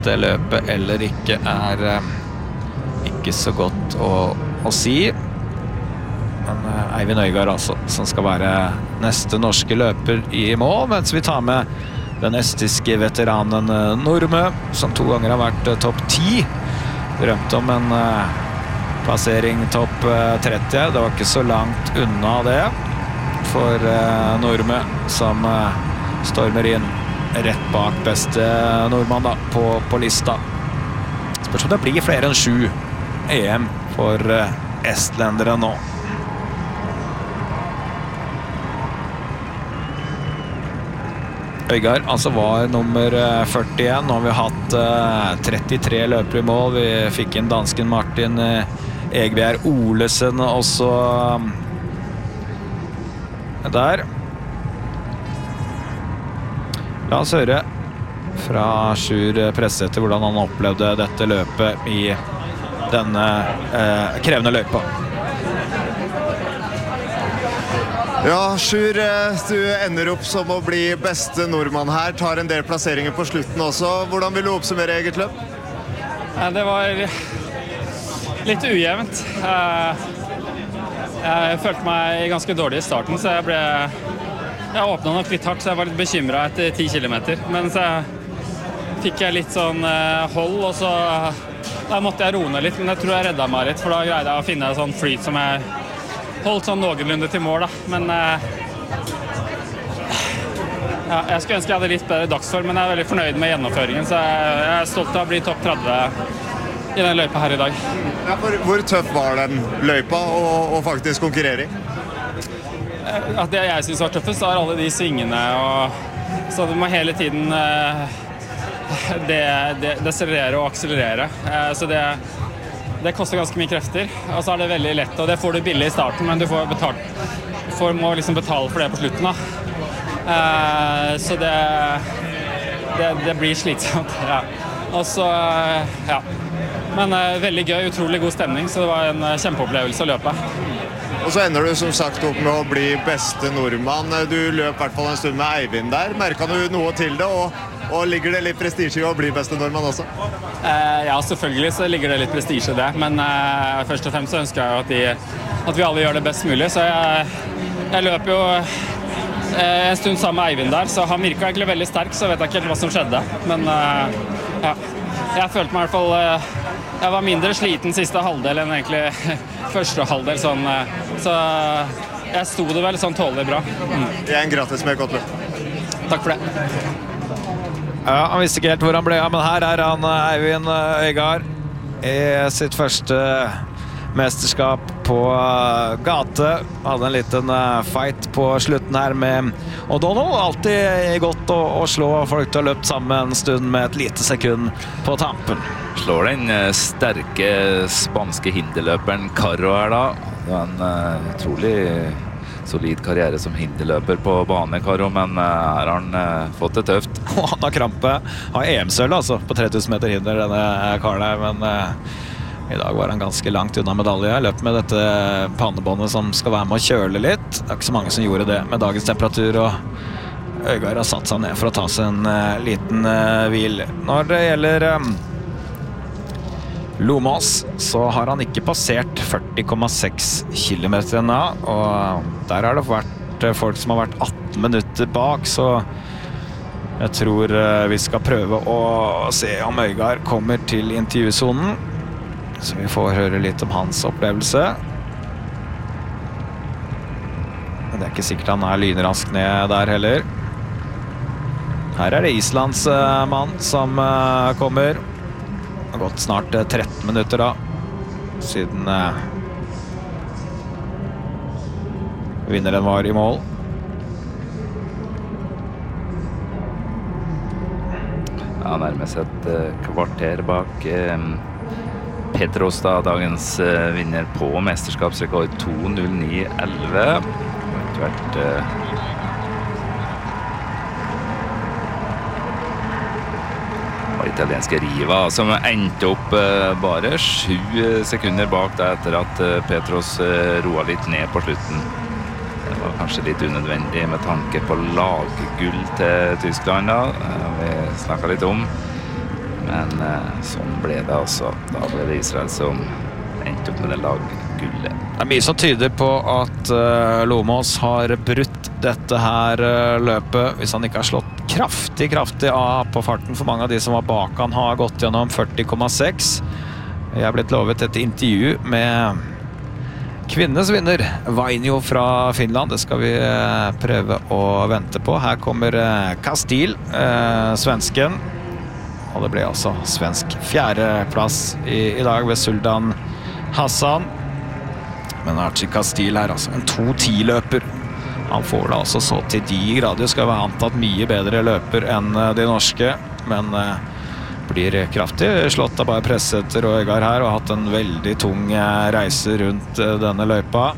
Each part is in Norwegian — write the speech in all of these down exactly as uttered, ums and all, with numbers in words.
dette løpet eller ikke er ikke så godt å, å si. Men Eivind Øygard altså, som skal være neste norske løper i mål, mens vi tar med den estiske veteranen Nurme, som to ganger har vært topp ti. Drømte om en plassering topp tretti. Det var ikke så langt unna det for Nurme, som stormer inn rett bak beste nordmann da, på, på lista. Spørs om det blir flere enn sju E M for estlendere nå. Øygard altså var nummer førtien. Nå har vi hatt uh, trettitre løpere i mål. Vi fikk inn dansken Martin uh, Egbjerg Olesen også um, der. La oss høre fra Sjur Pressetter hvordan han opplevde dette løpet i denne uh, krevende løypa. Ja, Sjur, du ender opp som å bli beste nordmann her, tar en del plasseringer på slutten også. Hvordan vil du oppsummere eget løp? Det var litt ujevnt. Jeg følte meg ganske dårlig i starten, så jeg ble... Jeg åpnet nok litt hardt, så jeg var litt bekymret etter ti kilometer. Men så fikk jeg litt sånn hold, og så da måtte jeg roe ned litt, men jeg tror jeg reddet meg litt, for da greide jeg å finne en sånn flyt som jeg holdt sånn noenlunde til mål da, men eh, ja, jeg skulle ønske jeg hadde litt bedre dagsform, men jeg er veldig fornøyd med gjennomføringen, så jeg, jeg er stolt av å bli topp tretti i den løypa her i dag. Ja, hvor, hvor tøff var den løypa å, å faktisk konkurrere i? At det jeg synes var tøffest var alle de svingene, og, så du må hele tiden eh, det, det, deselerere og akselerere, eh, så det Det koster ganske mye krefter, og så er det veldig lett, og det får du billig i starten, men du får betalt, du får, må liksom betale for det på slutten da. Eh, så det, det, det blir slitsomt, ja. Og så, ja. Men eh, veldig gøy, utrolig god stemning, så det var en kjempeopplevelse å løpe. Og så ender du som sagt opp med å bli beste nordmann. Du løp i hvert fall en stund med Eivind der. Merket du noe til det, og Og ligger det litt prestisje i å bli beste nordmann også? Eh, ja, selvfølgelig så ligger det litt prestisje i det, men eh, først og fremst så ønsker jeg at, de, at vi alle gjør det best mulig, så jeg, jeg løper jo eh, en stund sammen med Eivind der, så han virker egentlig veldig sterk, så vet jeg ikke helt hva som skjedde, men eh, ja, jeg følte meg i hvert fall, eh, jeg var mindre sliten siste halvdel enn egentlig første halvdel, sånn, eh, så jeg sto det vel sånn tålelig bra. Mm. Det er en gratis med godt løp. Takk for det. Ja, han visste ikke helt hvor han ble, men her er han Eivind Øygard i sitt første mesterskap på gate. Hadde en liten fight på slutten her med O'Donnell. Alltid godt å, å slå folk til å løpe sammen en stund med et lite sekund på tampen. Slår den sterke spanske hinderløperen Carro her da. Det var en uh, utrolig solid karriere som hinderløper på bane, Carro, men uh, her har han uh, fått det tøft. Han har krampe. Han har E M-sølv altså, på tre tusen meter hinder, denne karen her, men uh, i dag var han ganske langt unna medalje. Løp med dette pannebåndet som skal være med å kjøle litt. Det er ikke så mange som gjorde det med dagens temperatur, og Øygard har satt seg ned for å ta seg en uh, liten uh, hvil. Når det gjelder um, Lomas, så har han ikke passert førti komma seks kilometer ennå, og der har det vært folk som har vært atten minutter bak, så jeg tror vi skal prøve å se om Øygard kommer til intervjusonen, så vi får høre litt om hans opplevelse. Men det er ikke sikkert han er lynrask ned der heller. Her er det Islands mann som kommer. Det har gått snart tretten minutter da, siden eh, vinneren var i mål. Ja, nærmest et uh, kvarter bak uh, Petros da, dagens uh, vinner på mesterskapsrekord to null ni elleve. Eventuelt uh, italienske Riva, som endte opp uh, bare sju sekunder bak da, etter at uh, Petros uh, roa litt ned på slutten. Det var kanskje litt unødvendig med tanke på laggull til Tyskland da, uh, vi snakket litt om. Men eh, sånn ble det altså. Da ble det Israel som endte opp med det laggullet. Det er mye som tyder på at uh, Lomos har brutt dette her uh, løpet, hvis han ikke har slått kraftig, kraftig av på farten. For mange av de som var bak han har gått gjennom førti komma seks. Jeg har blitt lovet et intervju med kvinnes vinner, Vainio fra Finland. Det skal vi uh, prøve å vente på. Her kommer uh, Kastil, uh, svensken. Og det ble altså svensk fjerdeplass i, i dag ved Suldan Hassan. Men Archie Kastil her, altså en to ti-løper. Han får da altså så til de grader skal være antatt mye bedre løper enn de norske, men eh, blir kraftig slått av bare pressetter og Øygard her, og har hatt en veldig tung eh, reise rundt eh, denne løypa.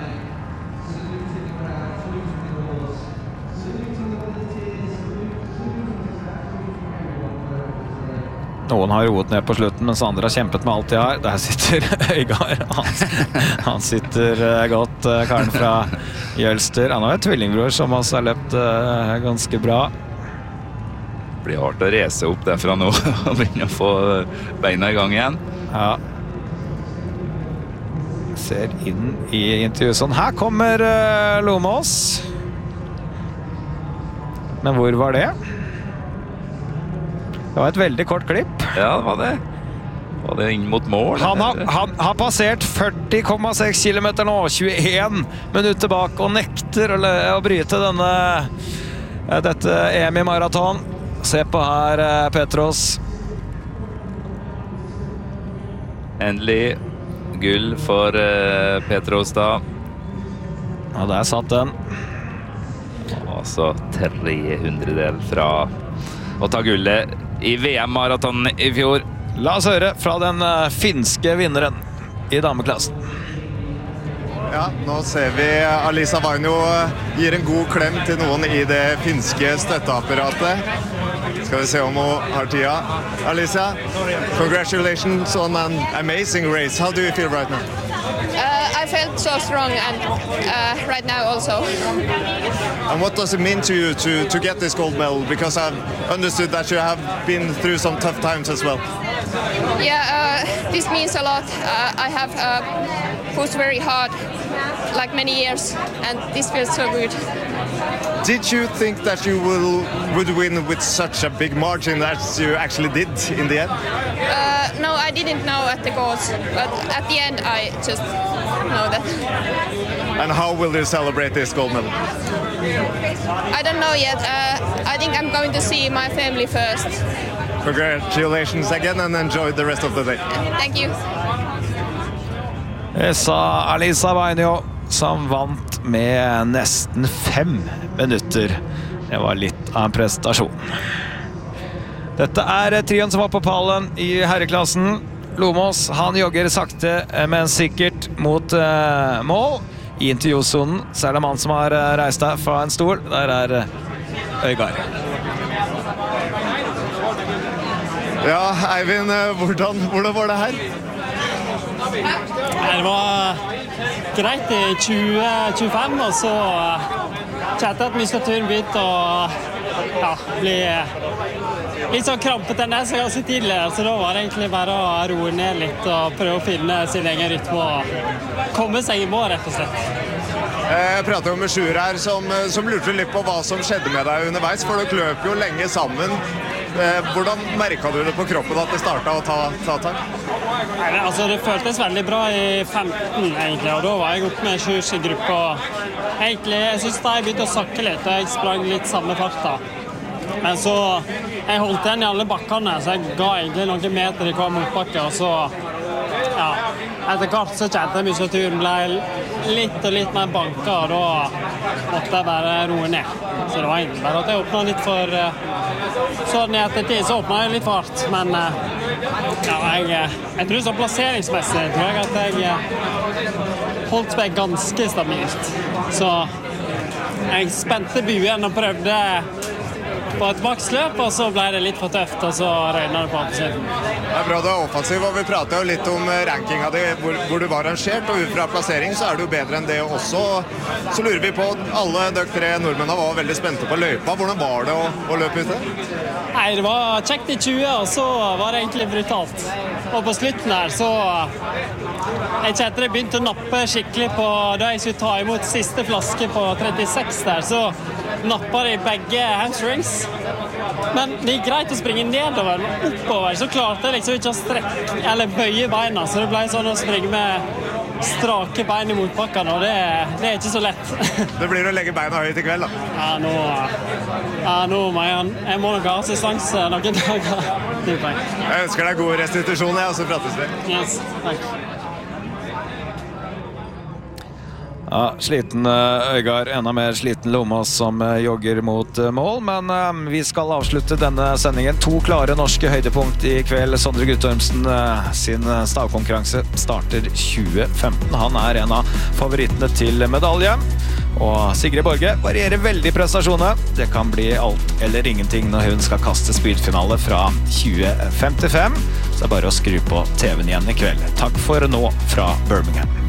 Noen har roet ned på slutten, mens andre har kjempet med alt de har. Der sitter Øygard. Han, han sitter uh, godt, uh, karen fra Jølster. Han har en tvillingbror som også har løpt uh, ganske bra. Det blir hardt å rese opp derfra nå og begynne å få beina i gang igjen. Ja. Ser inn i intervjuet sånn. Her kommer uh, Lomos. Men hvor var det? Det var et veldig kort klipp. Ja, det var det. Var det inn mot mål? Han har, han har passert førti komma seks kilometer nå, tjueen minutter bak, og nekter å, å bryte denne, dette E M I-maraton. Se på her, Petros. Endelig gull for uh, Petros da. Ja, der satt den. Altså tre hundredel fra å ta gullet i V M-maratonen i fjor. La oss høre fra den uh, finske vinneren i dameklassen. Ja, nå ser vi Alisa Vainio gir en god klem til noen i det finske støtteapparatet. Skal vi se om hun har tida. Alisa, congratulations on an amazing race. How do you feel right now? Uh, I felt so strong and uh, right now also. And what does it mean to you to, to get this gold medal? Because I've understood that you have been through some tough times as well. Yeah, uh, this means a lot. Uh, I have uh, pushed very hard, like many years, and this feels so good. Did you think that you will would win with such a big margin as you actually did in the end? Uh, no, I didn't know at the goals, but at the end I just know that. And how will you celebrate this gold medal? I don't know yet. Uh, I think I'm going to see my family first. Congratulations again and enjoy the rest of the day. Thank you. Det sa Alisa Vainio, som vant med nesten fem minutter. Det var litt av en prestasjon. Dette er trioen som var på pallen i herreklassen. Lomos, han jogger sakte, men sikkert mot uh, mål. I intervjusonen så er det en mann som har uh, reist der fra en stol. Der er uh, Øygard. Ja, Eivind, hvordan, hvordan var det her? Det var greit i tjue tjuefem, og så kjente at muskulaturen begynte å ja, bli litt sånn krampetendens ganske tidligere, så da var det egentlig bare å roe ned litt og prøve å finne sin egen rytme og komme seg i mål, rett og slett. Jeg prater jo med Sjur her, som, som lurte litt på hva som skjedde med deg underveis, for dere løp jo lenge sammen. Hvordan merket du det på kroppen at det startet å ta, ta tak? Nei, altså, det føltes veldig bra i femten, egentlig, og da var jeg oppe med Sjurs i gruppa. Egentlig, jeg synes da jeg begynte å sakke litt, og jeg sprang litt samme farta. Men så, jeg holdt igjen i alle bakkene, så jeg ga egentlig noen meter i hver motbakke, og så, ja, etter hvert så kjente jeg muskulaturen ble litt og litt mer banket, og da måtte jeg bare roe ned. Så det var egentlig bare at jeg åpnet litt for, sånn i ettertid så åpnet jeg litt for hardt, men ja, jeg, jeg tror så plasseringsmessig, tror jeg at jeg holdt meg ganske stabilt. Så jeg spente buen og prøvde på et maksløp, og så ble det litt for tøft, og så røynet det på på slutten. Det er bra du er offensiv, og vi pratet jo litt om rankinga di, hvor, hvor du var rangert, og ut fra plassering så er du jo bedre enn det også. Så lurer vi på, alle dere tre nordmennene var veldig spente på løypa. Hvordan var det å, å løpe ute? Nei, det var kjekt i tjue, og så var det egentlig brutalt. Og på slutten her, så jeg kjente det begynte å nappe skikkelig på da jeg skulle ta imot siste flaske på trettiseks der, så nappet de begge hamstrings. Men det gikk greit å springe nedover, men oppover så klarte jeg liksom ikke å strekke eller bøye beina, så det ble sånn å springe med strake bein i motbakkene, og det, det er ikke så lett. Det blir å legge beina høyt i kveld, da. Ja, nå, ja, nå må jeg, jeg må nok ha assistanse noen dager. Jeg ønsker deg god restitusjon, ja, og så prates vi. Yes, takk. Ja, sliten Øygard, enda mer sliten Lomas som jogger mot mål, men vi skal avslutte denne sendingen. To klare norske høydepunkt i kveld. Sondre Guttormsen sin stavkonkurranse starter tjue femten. Han er en av favorittene til medalje. Og Sigrid Borge varierer veldig prestasjonene. Det kan bli alt eller ingenting når hun skal kaste speedfinale fra tjue femtifem. Så det er bare å skru på T V-en igjen i kveld. Takk for nå fra Birmingham.